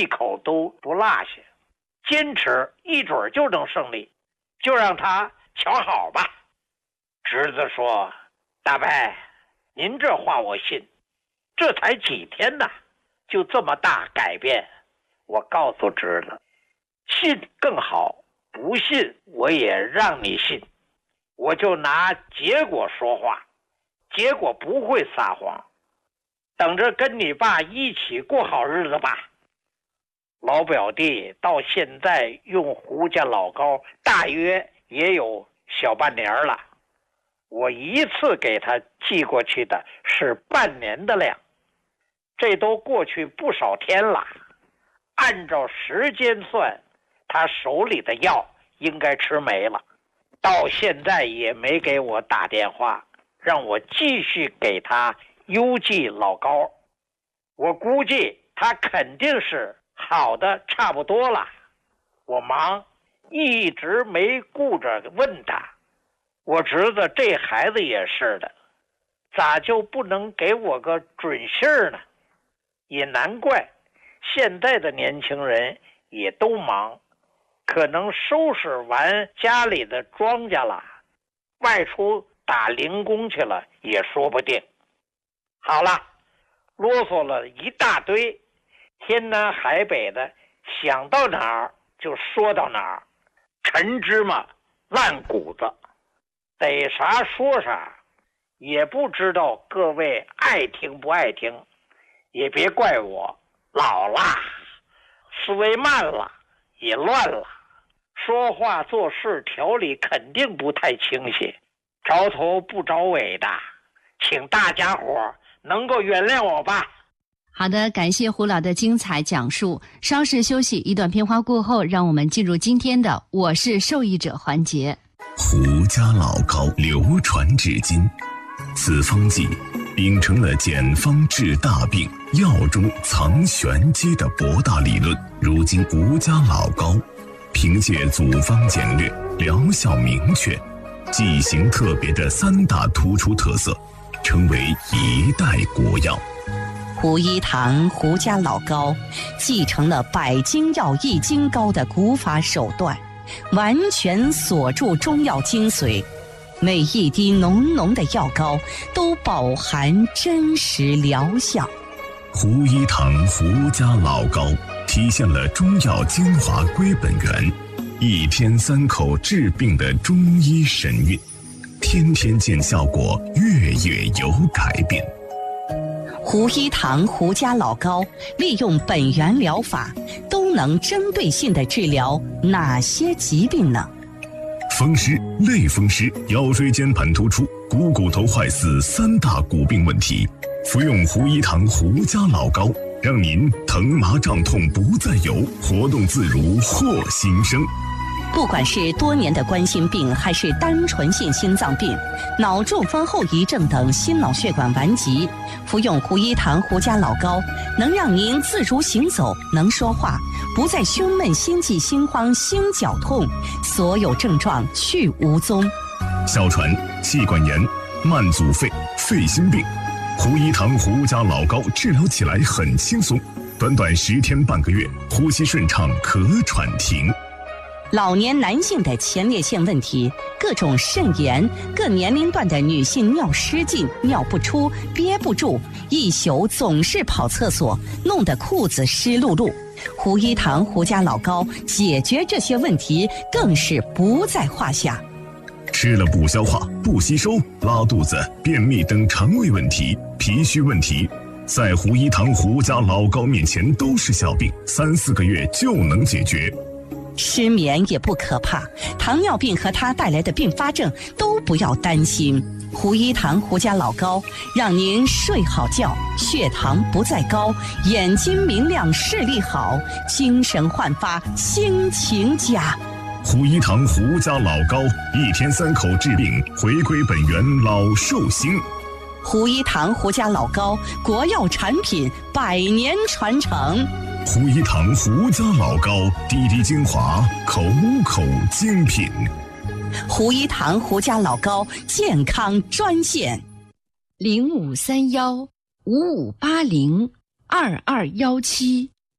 一口都不落下，坚持一准就能胜利，就让他瞧好吧。侄子说：大伯，您这话我信，这才几天呢，就这么大改变。我告诉侄子，信更好，不信我也让你信，我就拿结果说话，结果不会撒谎，等着跟你爸一起过好日子吧。老表弟到现在用胡家老高大约也有小半年了，我一次给他寄过去的是半年的量，这都过去不少天了，按照时间算，他手里的药应该吃没了，到现在也没给我打电话，让我继续给他邮寄老高。我估计他肯定是好的差不多了，我忙一直没顾着问他。我侄子这孩子也是的，咋就不能给我个准信儿呢？也难怪现在的年轻人也都忙，可能收拾完家里的庄稼了，外出打零工去了也说不定。好了，啰嗦了一大堆，天南海北的，想到哪儿就说到哪儿，陈芝麻烂谷子，逮啥说啥，也不知道各位爱听不爱听，也别怪我老了，思维慢了，也乱了，说话做事条理肯定不太清晰，着头不着尾的，请大家伙能够原谅我吧。 好的，感谢胡老的精彩讲述。稍事休息，一段片花过后，让我们进入今天的我是受益者环节。 胡家老高流传至今，此方剂秉承了简方治大病、药中藏玄机的博大理论。如今胡家老高凭借组方简略、疗效明确、剂型特别的三大突出特色，成为一代国药。 胡一堂胡家老高继承了百金药易筋膏的古法手段，完全锁住中药精髓，每一滴浓浓的药膏都饱含真实疗效。 胡一堂胡家老高体现了中药精华归本源，一天三口治病的中医神韵，天天见效果，月月有改变。 胡一堂胡家老高利用本源疗法，都能针对性地治疗哪些疾病呢？ 风湿、类风湿、腰椎间盘突出、股头坏死三大骨病问题，服用胡一堂胡家老高，让您疼麻胀痛不再有，活动自如获新生。 不管是多年的冠心病，还是单纯性心脏病、脑中风后遗症等心脑血管顽疾，服用胡一堂胡家老高，能让您自如行走，能说话，不再胸闷、心悸、心慌、心绞痛，所有症状去无踪。 哮喘、气管炎、慢阻肺、肺心病，胡一堂胡家老高治疗起来很轻松，短短10天半个月，呼吸顺畅，咳喘停。 老年男性的前列腺问题，各种肾炎，各年龄段的女性尿失禁、尿不出、憋不住，一宿总是跑厕所，弄得裤子湿漉漉。胡一堂胡家老高解决这些问题更是不在话下。 吃了不消化、不吸收、拉肚子、便秘等肠胃问题、脾虚问题，在胡一堂胡家老高面前都是小病，3、4个月就能解决。 失眠也不可怕，糖尿病和它带来的并发症都不要担心。胡一堂胡家老高让您睡好觉，血糖不再高，眼睛明亮，视力好，精神焕发，心情佳。 胡一堂胡家老高，1天3口治病，回归本源，老寿星。 胡一堂胡家老高，国药产品100年传承。 胡一堂胡家老高，滴滴精华，口口精品。 胡一堂胡家老高健康专线 053155802217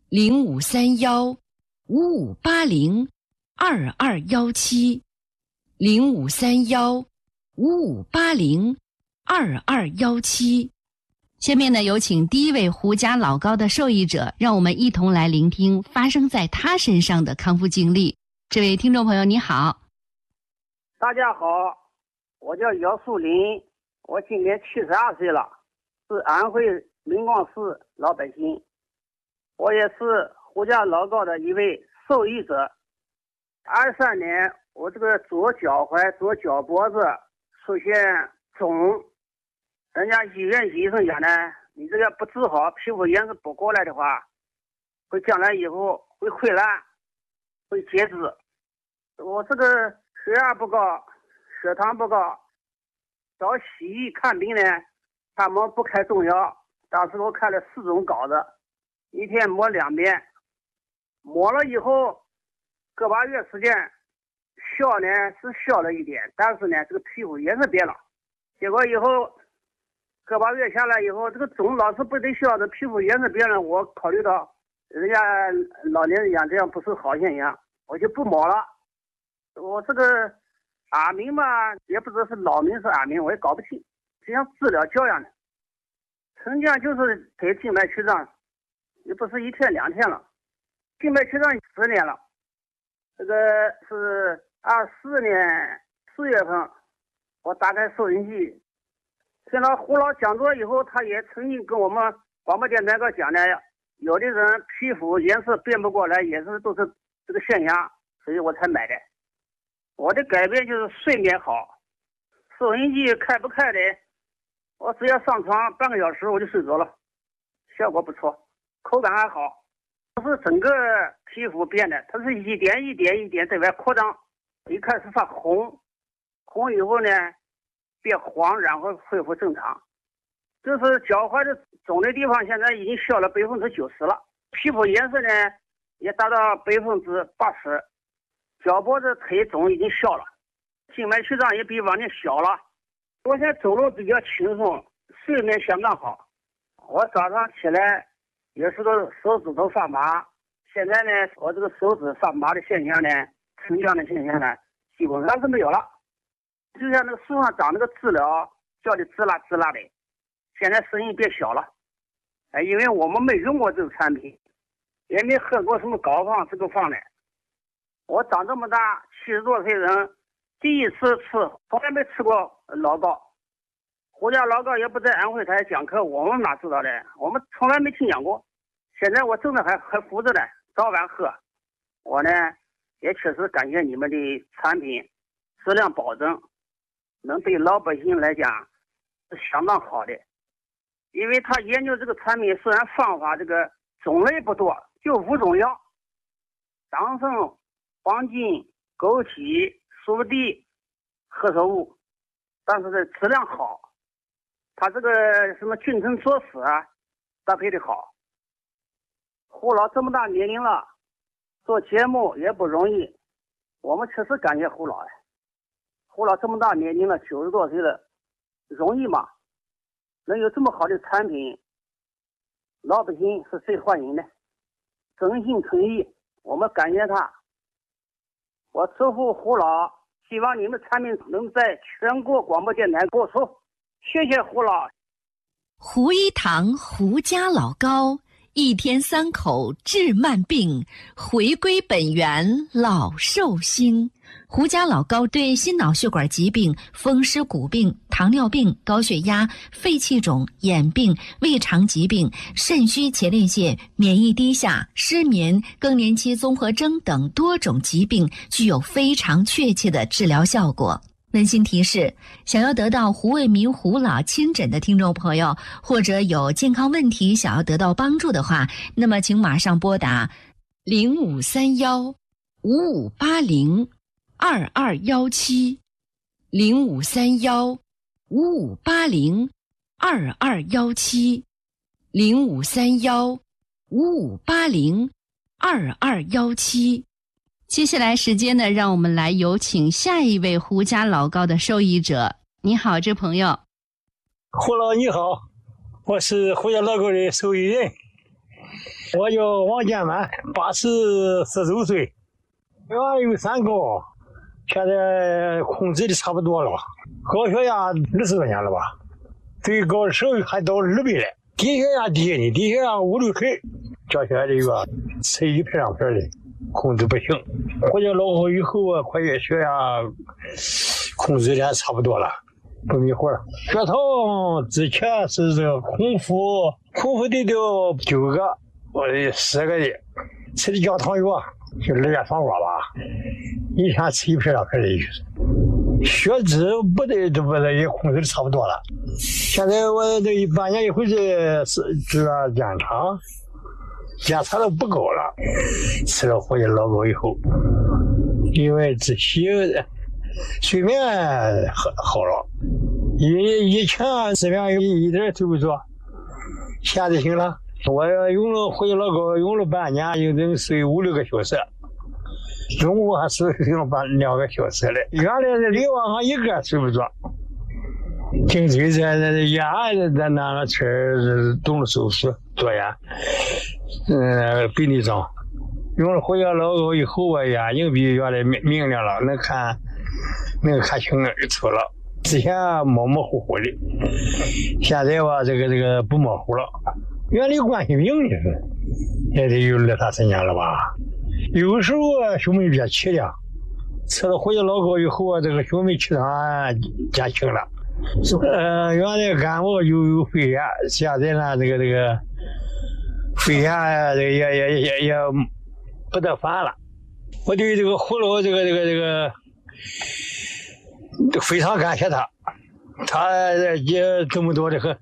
0531-5580-2217，0531-5580-2217。下面呢，有请第一位胡家老高的受益者，让我们一同来聆听发生在他身上的康复经历。这位听众朋友你好。 大家好，我叫姚树林，我今年72岁了，是安徽临光市老百姓，我也是胡家老高的一位受益者。23年，我这个左脚踝、左脚脖子出现肿，人家医院医生讲呢，你这个不治好，皮肤颜色不过来的话，会将来以后会溃烂，会截肢。我这个血压不高，血糖不高，找西医看病呢，他们不开中药，当时我开了4种膏子，一天抹2遍，抹了以后个把月时间，消呢是消了一点，但是呢这个皮肤颜色变了，结果以后个把月下来以后，这个肿老是不得消，这皮肤颜色变了，我考虑到人家老年人讲这样不是好现象，我就不抹了。我这个耳鸣嘛，也不知道是老鸣是耳鸣，我也搞不清，就像治疗教养的。曾经就是得静脉曲张，也不是1天2天了，静脉曲张10年了。这个是24年4月份，我打开收音机，听到胡老讲座以后，他也曾经跟我们广播电台讲的，有的人皮肤颜色变不过来，也是都是这个现象，所以我才买的。我的改变就是睡眠好，收音机开不开的，我只要上床半个小时我就睡着了，效果不错，口感还好。不是整个皮肤变的，它是一点一点一点在外扩张，一开始发红，红以后呢变黄，然后恢复正常。就是脚踝的肿的地方现在已经消了90%了，皮肤颜色呢也达到80%。脚脖子腿肿已经消了，静脉曲张也比往年小了。我现在走路比较轻松，睡眠相当好。我早上起来有时候手指头发麻，现在呢我这个手指发麻的现象呢，沉降的现象呢基本上是没有了。就像那个书上讲那个治疗叫的滋啦滋啦的，现在声音变小了。因为我们没用过这个产品，也没喝过什么膏方这个方的。我长这么大70多岁人，第一次吃，从来没吃过老膏。胡家老膏也不在安徽台讲课，我们哪知道的？我们从来没听讲过。现在我真的还服着呢，早晚喝。我呢也确实感谢你们的产品，质量保证，能对老百姓来讲是相当好的。因为他研究这个产品，虽然方法这个种类不多，就5种药：党参、黄金、枸杞、熟地、何首乌，但是这质量好，它这个什么君臣佐使啊，搭配的好。胡老这么大年龄了，做节目也不容易，我们确实感谢胡老。胡老这么大年龄了，90多岁了，容易吗？能有这么好的产品，老百姓是最欢迎的，真心诚意，我们感谢他。我祝福胡老，希望你们产品能在全国广播电台播出。谢谢胡老。 胡一堂胡家老高，1天3口治慢病，回归本源老寿星。胡家老高对心脑血管疾病、风湿骨病、糖尿病、高血压、肺气肿、眼病、胃肠疾病、肾虚前列腺、免疫低下、失眠、更年期综合征等多种疾病具有非常确切的治疗效果。温馨提示：想要得到胡卫民胡老亲诊的听众朋友，或者有健康问题想要得到帮助的话，那么请马上拨打0531-5580-2217，0531-5580-2217。接下来时间呢，让我们来有请下一位胡家老高的受益者。你好，这朋友。 胡老你好，我是胡家老高的受益人。 我叫王建满，45岁，原来有3高，现在控制的差不多了吧，高血压20多年了吧，最高的时候还到200了，低血压低呢，低血压5、6十，叫起来这个吃1片2片的，控制不行。回家老好以后啊，快血压控制的差不多了，不迷糊了。血糖之前是这个空腹得了9个，我的10个的，吃的降糖药就2月双瓜吧，一天吃1片2片的意思。血脂不得也控制的差不多了。现在我这半年一回去住院检查，检查的不高了，吃了活血老膏以后，因为自己睡眠好了，以前睡眠一点睡不着，现在行了。我用了活血老膏，用了半年，一能睡5、6个小时，中午还睡了2个小时了。原来这里晚上一个睡不着，颈椎这眼在那吃动了手术做眼，比例长。用了活血老膏以后啊，眼睛比原来明亮了，能看清楚了。之前模模糊糊的，现在吧这个不模糊了。原来冠心病呢，也得有2、3年了吧。有时候啊，胸闷憋气的，吃了活血老膏以后啊，这个胸闷气团减轻了。原来感冒有肺炎，现在呢这个肺炎也不得烦了。我对这个葫芦这个非常感谢他也这么多这个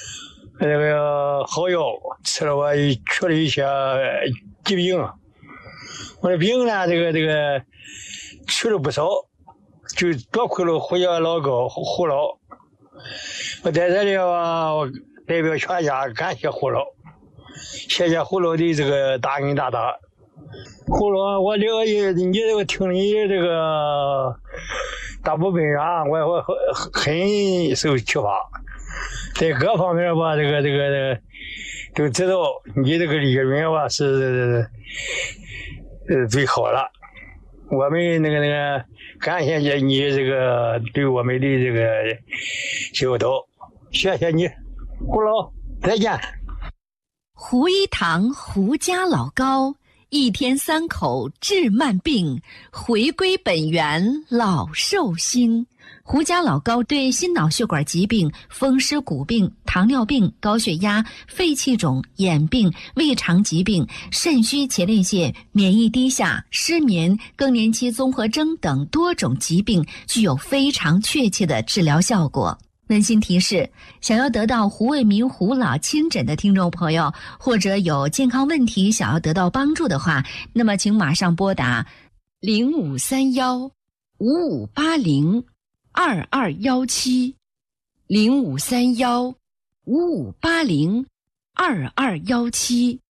好药，吃了我去了一些疾病。我的病呢，这个去了不少，就多亏了活血老膏护老。我在这里啊，我代表全家感谢护老，谢谢护老的这个大恩大德。护老，我这个你这个听你这个大部分啊，我很受启发，在各方面吧，这个都知道你这个理论吧是最好了。我们那个感谢你这个对我们的这个教导，谢谢你，胡老，再见。 胡一堂胡家老膏，1天3口治慢病，回归本源老寿星。胡家老膏对心脑血管疾病、风湿骨病、糖尿病、高血压、肺气肿、眼病、胃肠疾病、肾虚前列腺、免疫低下、失眠、更年期综合征等多种疾病具有非常确切的治疗效果。温馨提示：想要得到胡卫民胡老亲诊的听众朋友，或者有健康问题想要得到帮助的话，那么请马上拨打0531-5580-2217 0531-5580-2217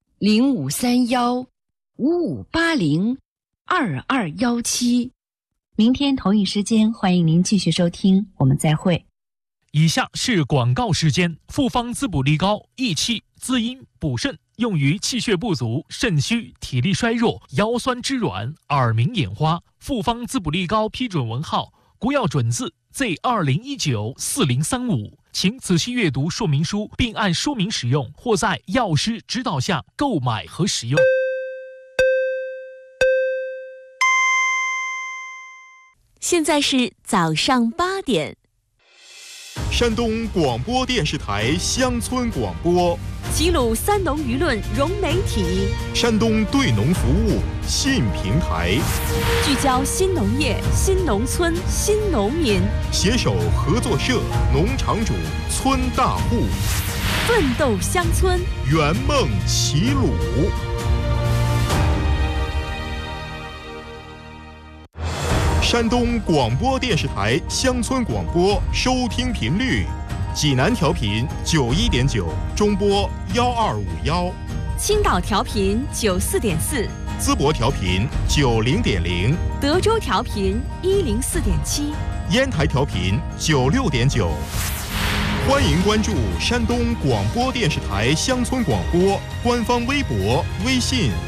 0531-5580-2217。明天同一时间，欢迎您继续收听，我们再会。 以下是广告时间。复方滋补力膏益气滋阴补肾，用于气血不足、肾虚、体力衰弱、腰酸肢软、耳鸣眼花。复方滋补力膏批准文号：国药准字 Z20194035，请仔细阅读说明书，并按说明使用，或在药师指导下购买和使用。 现在是早上8点。 山东广播电视台乡村广播， 齐鲁三农舆论融媒体， 山东对农服务信平台， 聚焦新农业、新农村、新农民， 携手合作社、农场主、村大户， 奋斗乡村， 圆梦齐鲁。山东广播电视台乡村广播收听频率：济南调频91.9，中波1251； 青岛调频94.4， 淄博调频90.0， 德州调频104.7， 烟台调频96.9。 欢迎关注山东广播电视台乡村广播官方微博、微信。